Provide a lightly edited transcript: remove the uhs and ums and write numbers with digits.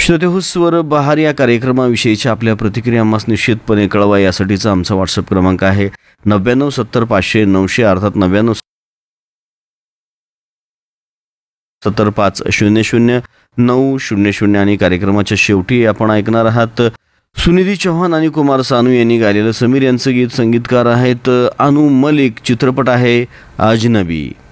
श्रोतेहो, स्वर बहार या कार्यक्रमाविषयीच्या आपल्या प्रतिक्रिया आम्हास निश्चितपणे कळवा. यासाठीचा आमचा व्हॉट्सअप क्रमांक आहे 9970 अर्थात 9970500900. आणि कार्यक्रमाच्या शेवटी आपण ऐकणार आहात सुनिधी चौहान आणि कुमार सानू यांनी गायलेलं. समीर यांचं गीत, संगीतकार आहेत अनु मलिक. चित्रपट आहे अजनबी.